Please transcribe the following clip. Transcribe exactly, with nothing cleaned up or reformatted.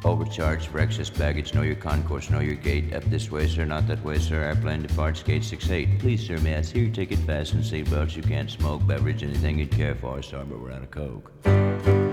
Overcharged for excess baggage. Know your concourse, know your gate. Up this way, sir, not that way, sir. Airplane departs gate six eight. Please, sir, may I see your ticket? Fasten seatbelts. You can't smoke, beverage, anything you'd care for. Sorry, but we're out of coke.